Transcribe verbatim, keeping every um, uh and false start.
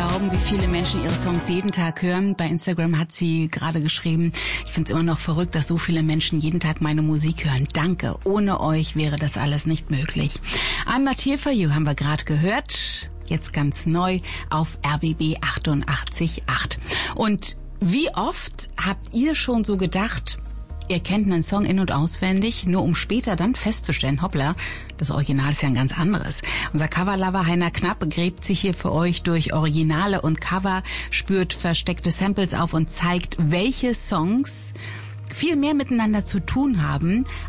glauben, wie viele Menschen ihre Songs jeden Tag hören. Bei Instagram hat sie gerade geschrieben, ich finde es immer noch verrückt, dass so viele Menschen jeden Tag meine Musik hören. Danke, ohne euch wäre das alles nicht möglich. I'm Not Here For You haben wir gerade gehört, jetzt ganz neu auf R B B achtundachtzig Komma acht. Und wie oft habt ihr schon so gedacht, ihr kennt einen Song in- und auswendig, nur um später dann festzustellen, hoppla, das Original ist ja ein ganz anderes. Unser Coverlover Heiner Knapp gräbt sich hier für euch durch Originale und Cover, spürt versteckte Samples auf und zeigt, welche Songs viel mehr miteinander zu tun haben,